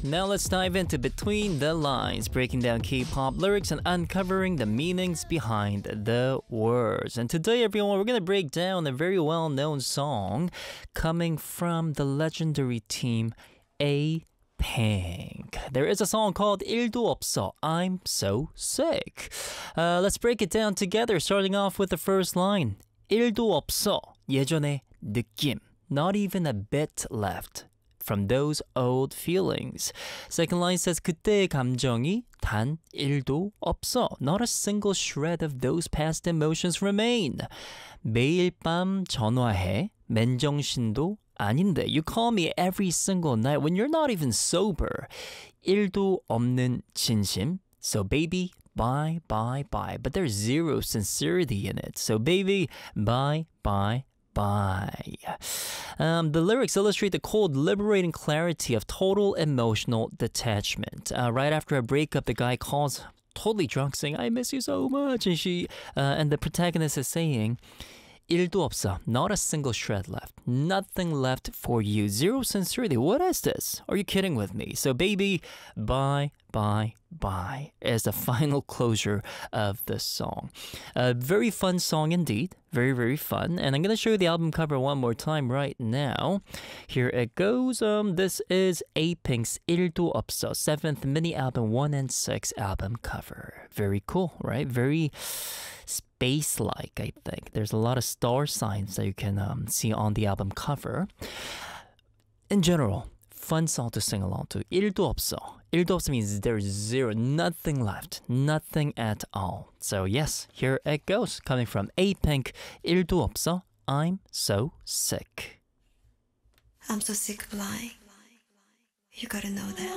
Now let's dive into Between the Lines, breaking down K-pop lyrics and uncovering the meanings behind the words. And today, everyone, we're going to break down a very well-known song coming from the legendary team A-Pink. There is a song called 1도 없어, I'm so sick. Let's break it down together, starting off with the first line. 1도 없어, 예전의 느낌. Not even a bit left from those old feelings. Second line says 그때의 감정이 단 1도 없어. Not a single shred of those past emotions remain. 매일 밤 전화해. 맨정신도 아닌데. You call me every single night when you're not even sober. 1도 없는 진심. So baby, bye, bye, bye. But there's zero sincerity in it. So baby, bye, bye, bye. The lyrics illustrate the cold, liberating clarity of total emotional detachment. Right after a breakup, the guy calls totally drunk saying, I miss you so much. And the protagonist is saying, 1도 없어. Not a single shred left. Nothing left for you. Zero sincerity. What is this? Are you kidding with me? So baby, bye, bye, bye is the final closure of the song. A very fun song indeed. Very, very fun. And I'm going to show you the album cover one more time right now. Here it goes. This is A-Pink's 1도 없어, 7th mini album 1 and 6 album cover. Very cool, right? Very space-like, I think. There's a lot of star signs that you can see on the album cover. In general, fun song to sing along to. 1도 없어. 1도 없어 means there's zero, nothing left, nothing at all. So yes, here it goes. Coming from A-Pink, 1도 없어, I'm so sick. I'm so sick of lying. You gotta know that.